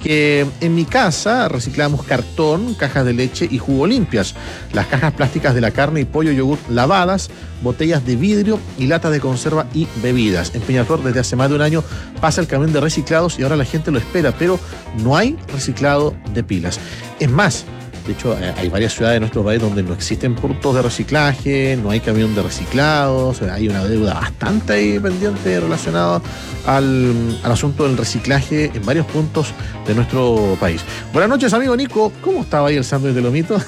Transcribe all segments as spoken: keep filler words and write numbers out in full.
que en mi casa reciclamos cartón, cajas de leche y jugo limpias, las cajas plásticas de la carne y pollo, yogur lavadas, botellas de vidrio y latas de conserva y bebidas. En Peñaflor desde hace más de un año pasa el camión de reciclados y ahora la gente lo espera, pero no hay reciclado de pilas. Es más, de hecho, hay varias ciudades de nuestro país donde no existen puntos de reciclaje, no hay camión de reciclados, hay una deuda bastante ahí pendiente relacionada al, al asunto del reciclaje en varios puntos de nuestro país. Buenas noches, amigo Nico. ¿Cómo estaba ahí el sándwich de lomito?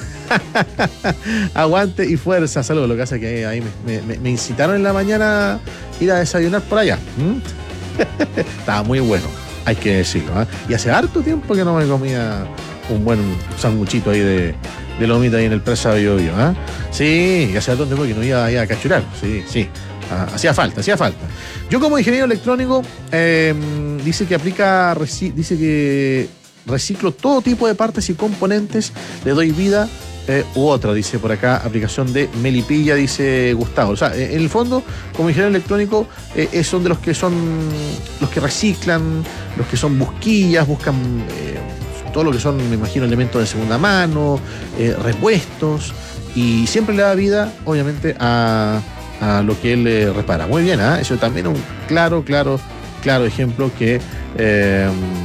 Aguante y fuerza. Saludos. Lo que pasa es que ahí me, me, me incitaron en la mañana a ir a desayunar por allá. ¿Mm? Estaba muy bueno, hay que decirlo, ¿eh? Y hace harto tiempo que no me comía un buen sanguchito ahí de, de lomita ahí en el Presa Bio Bio, ¿eh? Sí, y hace harto tiempo que no iba ahí a cachurar. Sí, sí. Ah, hacía falta, hacía falta. Yo como ingeniero electrónico eh, dice que aplica, reci- dice que reciclo todo tipo de partes y componentes, le doy vida eh, u otra, dice por acá, aplicación de Melipilla, dice Gustavo. O sea, en el fondo, como ingeniero electrónico, eh, son de los que son los que reciclan, los que son busquillas, buscan eh, todo lo que son, me imagino, elementos de segunda mano, eh, repuestos, y siempre le da vida, obviamente, a, a lo que él eh, repara. Muy bien, ¿eh? Eso también es un claro, claro, claro ejemplo que eh,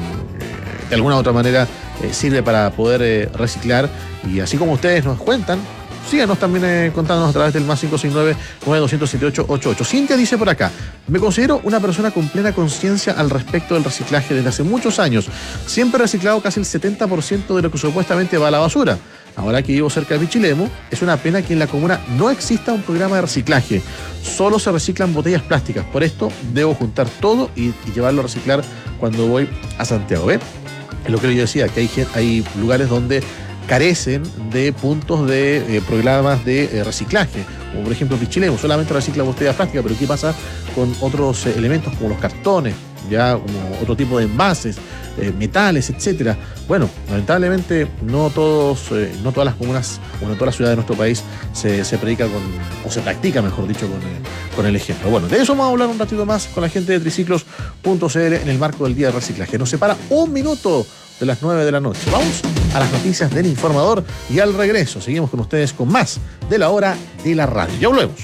de alguna u otra manera eh, sirve para poder eh, reciclar, y así como ustedes nos cuentan, síganos también eh, contándonos a través del más cinco seis nueve, nueve dos cero siete ocho ocho ocho. Cintia dice por acá: me considero una persona con plena conciencia al respecto del reciclaje desde hace muchos años. Siempre he reciclado casi el setenta por ciento de lo que supuestamente va a la basura. Ahora que vivo cerca de Pichilemu, es una pena que en la comuna no exista un programa de reciclaje. Solo se reciclan botellas plásticas. Por esto debo juntar todo y, y llevarlo a reciclar cuando voy a Santiago. ¿Ve? Es lo que yo decía, que hay, hay lugares donde carecen de puntos de eh, programas de eh, reciclaje, como por ejemplo Pichilemu solamente recicla botellas plásticas, pero ¿qué pasa con otros eh, elementos como los cartones, ya como otro tipo de envases, eh, metales, etcétera? Bueno, lamentablemente no todos, eh, no todas las comunas o no todas las ciudades de nuestro país se, se predica con, o se practica, mejor dicho, con, eh, con el ejemplo. Bueno, de eso vamos a hablar un ratito más con la gente de triciclos punto c l en el marco del Día de Reciclaje. Nos separa un minuto de las nueve de la noche. Vamos a las noticias del Informador y al regreso seguimos con ustedes con más de la hora de la radio. Ya volvemos.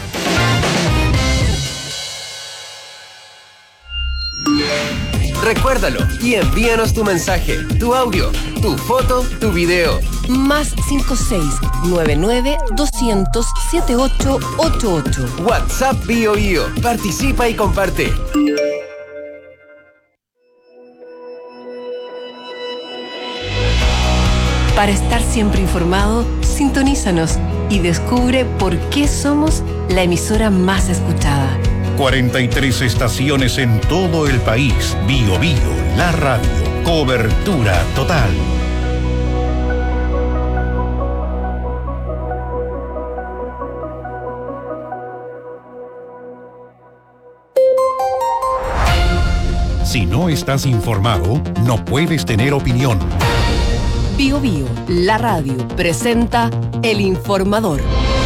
Recuérdalo y envíanos tu mensaje, tu audio, tu foto, tu video. Más cinco seis nueve nueve dos cero cero siete ocho ocho ocho. WhatsApp Bio Bio. Participa y comparte. Para estar siempre informado, sintonízanos y descubre por qué somos la emisora más escuchada. cuarenta y tres estaciones en todo el país. Bio Bio, la radio. Cobertura total. Si no estás informado, no puedes tener opinión. Bio Bio, la radio, presenta El Informador.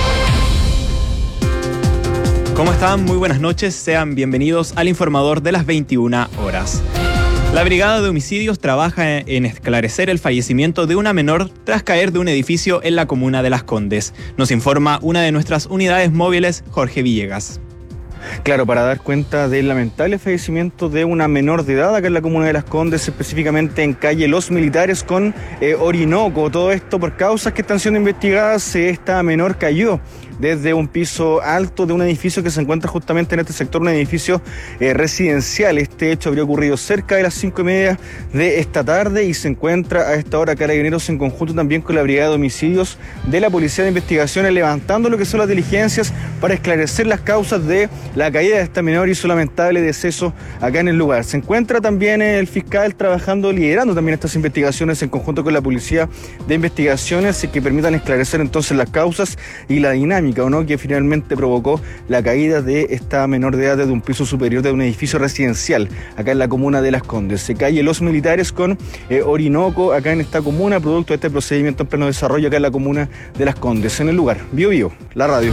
¿Cómo están? Muy buenas noches. Sean bienvenidos al Informador de las veintiuna horas. La Brigada de Homicidios trabaja en esclarecer el fallecimiento de una menor tras caer de un edificio en la comuna de Las Condes. Nos informa una de nuestras unidades móviles, Jorge Villegas. Claro, para dar cuenta del lamentable fallecimiento de una menor de edad acá en la comuna de Las Condes, específicamente en calle Los Militares con eh, Orinoco. Todo esto por causas que están siendo investigadas. Esta menor cayó desde un piso alto de un edificio que se encuentra justamente en este sector, un edificio eh, residencial. Este hecho habría ocurrido cerca de las cinco y media de esta tarde y se encuentra a esta hora Carabineros en conjunto también con la Brigada de Homicidios de la Policía de Investigaciones levantando lo que son las diligencias para esclarecer las causas de la caída de esta menor y su lamentable deceso acá en el lugar. Se encuentra también el fiscal trabajando, liderando también estas investigaciones en conjunto con la Policía de Investigaciones que permitan esclarecer entonces las causas y la dinámica o no que finalmente provocó la caída de esta menor de edad desde un piso superior de un edificio residencial acá en la comuna de Las Condes. Se calle Los Militares con eh, Orinoco acá en esta comuna, producto de este procedimiento en pleno desarrollo acá en la comuna de Las Condes. En el lugar, Bio Bio, la radio.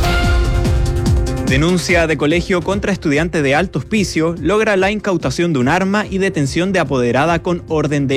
Denuncia de colegio contra estudiante de alto hospicio logra la incautación de un arma y detención de apoderada con orden de